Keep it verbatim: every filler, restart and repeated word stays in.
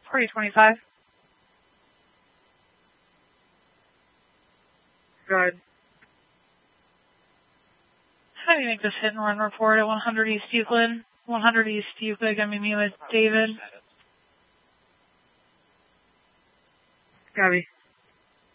Party twenty-five. Go ahead. How do you make this hit and run report at one hundred East Euclid? one hundred East Euclid, gonna be me with David. Gabby.